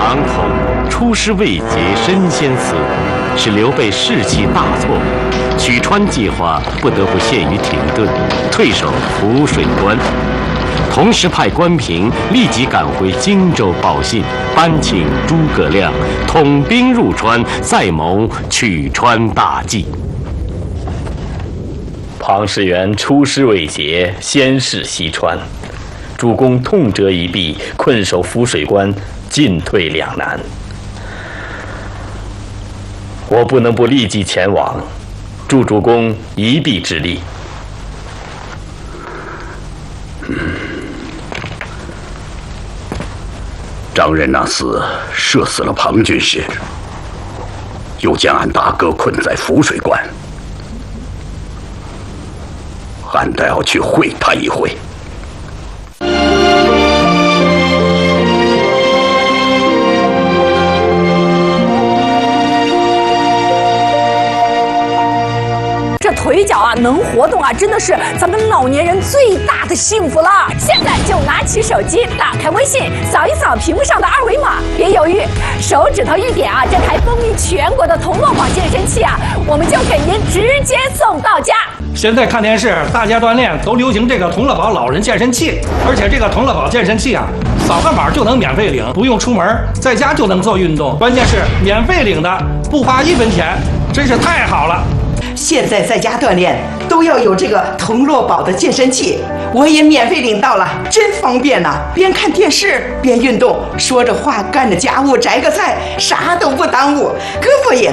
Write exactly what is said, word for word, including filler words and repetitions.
堂口出师未捷身先死，使刘备士气大挫，许川计划不得不陷于停顿，退守涪水关。同时派关平立即赶回荆州报信，颁请诸葛亮统兵入川，再谋取川大计。 庞士元出师未捷，先逝西川，主公痛折一臂，困守涪水关，进退两难。我不能不立即前往，助主公一臂之力。 嗯，张任那厮射死了庞军师，又将俺大哥困在涪水关，俺倒要去会他一会。 这腿脚啊，能活动啊，真的是咱们老年人最大的幸福了。现在就拿起手机，打开微信，扫一扫屏幕上的二维码，别犹豫，手指头一点啊，这台风靡全国的同乐宝健身器啊，我们就给您直接送到家。 现在看电视，大家锻炼都流行这个同乐宝老人健身器，而且这个同乐宝健身器啊，扫个码就能免费领，不用出门，在家就能做运动，关键是免费领的，不花一分钱，真是太好了。 现在在家锻炼都要有这个同乐宝的健身器，我也免费领到了，真方便呐、啊！边看电视边运动，说着话干着家务，摘个菜，啥都不耽误，胳膊也